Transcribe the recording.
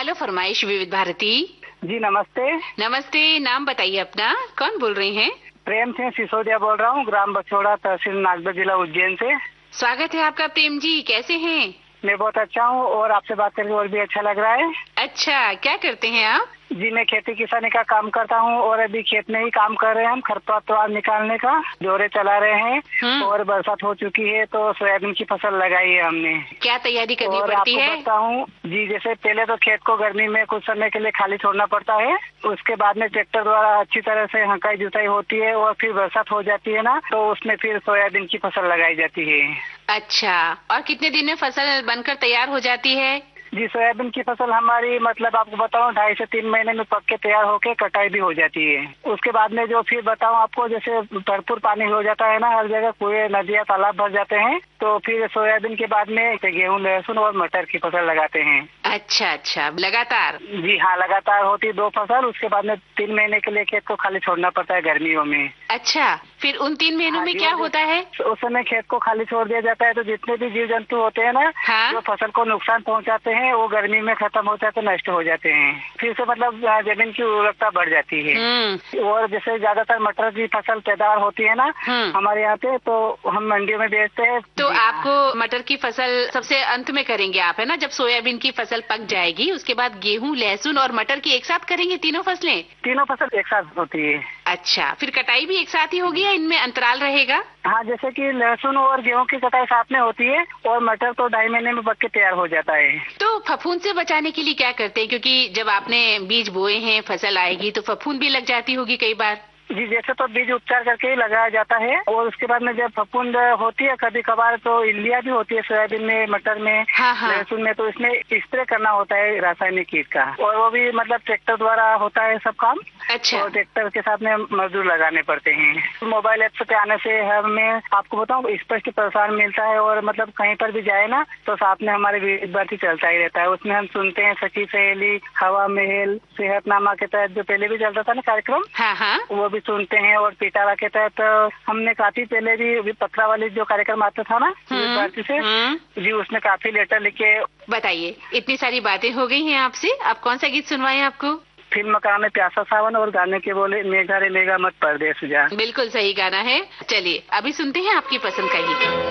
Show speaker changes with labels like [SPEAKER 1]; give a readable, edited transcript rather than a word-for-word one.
[SPEAKER 1] Hello फरमाइश विविध भारती।
[SPEAKER 2] जी नमस्ते।
[SPEAKER 1] नमस्ते, नाम बताइए अपना, कौन बोल रहे हैं?
[SPEAKER 2] प्रेम सिंह सिसोदिया बोल रहा हूँ, ग्राम बछोड़ा, तहसील नागदा, जिला उज्जैन से।
[SPEAKER 1] स्वागत है आपका प्रेम जी, कैसे हैं?
[SPEAKER 2] मैं बहुत अच्छा हूँ और आपसे बात करके और भी अच्छा लग रहा है।
[SPEAKER 1] अच्छा, क्या करते हैं आप?
[SPEAKER 2] जी मैं खेती किसानी का काम करता हूँ और अभी खेत में ही काम कर रहे हैं हम, खरपतवार निकालने का जोरे चला रहे हैं। और बरसात हो चुकी है तो सोयाबीन की फसल लगाई है हमने।
[SPEAKER 1] क्या तैयारी करनी
[SPEAKER 2] और
[SPEAKER 1] पड़ती
[SPEAKER 2] आपको
[SPEAKER 1] है?
[SPEAKER 2] बताऊँ जी, जैसे पहले तो खेत को गर्मी में कुछ समय के लिए खाली छोड़ना पड़ता है, उसके बाद में ट्रैक्टर द्वारा अच्छी तरह से हंकाई जुताई होती है और फिर बरसात हो जाती है ना, तो उसमें फिर सोयाबीन की फसल लगाई जाती है।
[SPEAKER 1] अच्छा, और कितने दिन में फसल बनकर तैयार हो जाती है?
[SPEAKER 2] जी सोयाबीन की फसल हमारी मतलब आपको बताऊं 2.5 से 3 महीने में पक के तैयार होके कटाई भी हो जाती है। उसके बाद में जो फिर बताऊं आपको, जैसे भरपूर पानी हो जाता है ना, हर जगह कुएं, नदियां, तालाब भर जाते हैं, तो फिर सोयाबीन के बाद में गेहूं, लहसुन और मटर की फसल लगाते हैं।
[SPEAKER 1] अच्छा अच्छा, लगातार?
[SPEAKER 2] जी हाँ, लगातार होती 2 फसल। उसके बाद में 3 महीने के लिए खेत को खाली छोड़ना पड़ता है गर्मियों में।
[SPEAKER 1] अच्छा, फिर उन 3 महीनों में क्या होता है?
[SPEAKER 2] उस समय खेत को खाली छोड़ दिया जाता है तो जितने भी जीव जंतु होते हैं ना,
[SPEAKER 1] हाँ?
[SPEAKER 2] जो फसल को नुकसान पहुंचाते हैं, वो गर्मी में खत्म हो जाते, नष्ट हो जाते हैं। फिर से मतलब जमीन की उर्वरकता बढ़ जाती है। और जैसे ज्यादातर मटर की फसल पैदावार होती है ना हमारे यहाँ पे, तो हम मंडियों में बेचते हैं।
[SPEAKER 1] तो आपको मटर की फसल सबसे अंत में करेंगे आप, है ना? जब सोयाबीन की फसल पक जाएगी उसके बाद गेहूं, लहसुन और मटर की एक साथ करेंगे तीनों फसलें?
[SPEAKER 2] तीनों फसल एक साथ होती है।
[SPEAKER 1] अच्छा, फिर कटाई भी एक साथ ही होगी या इनमें अंतराल रहेगा?
[SPEAKER 2] हाँ, जैसे कि लहसुन और गेहूं की कटाई साथ में होती है और मटर तो 2.5 महीने में पक के तैयार हो जाता है।
[SPEAKER 1] तो फफूंद से बचाने के लिए क्या करते हैं? क्योंकि जब आपने बीज बोए हैं, फसल आएगी तो फफूंद भी लग जाती होगी कई बार।
[SPEAKER 2] जी, जैसे तो बीज उपचार करके ही लगाया जाता है और उसके बाद में जब फफूंद होती है कभी कभार, तो इल्लियाँ भी होती है सोयाबीन में, मटर में, लहसुन में, तो इसमें स्प्रे करना होता है रासायनिक कीट का, और वो भी मतलब ट्रैक्टर द्वारा होता है सब काम।
[SPEAKER 1] अच्छा।
[SPEAKER 2] और ट्रैक्टर के साथ में मजदूर लगाने पड़ते हैं। मोबाइल ऐप पे आने से हमें, आपको बताऊं, स्पष्ट प्रसारण मिलता है और मतलब कहीं पर भी जाए ना तो साथ में हमारे विविध भारती चलता ही रहता है। उसमें हम सुनते हैं सखी सहेली, हवा महल, सेहतनामा के तहत जो पहले भी चलता था ना कार्यक्रम, वो भी सुनते हैं। और पिटारा के तहत हमने काफी पहले भी पत्रा वाली जो कार्यक्रम आता था ना विविध भारती से, जी उसमें काफी लेटर लिखे।
[SPEAKER 1] बताइए, इतनी सारी बातें हो गई हैं आपसे, अब कौन सा गीत सुनवाएं आपको?
[SPEAKER 2] फिल्म मकान में प्यासा सावन और गाने के बोले मेघा रे मेघा मत परदेस जा।
[SPEAKER 1] बिल्कुल सही गाना है। चलिए अभी सुनते हैं आपकी पसंद का गीत।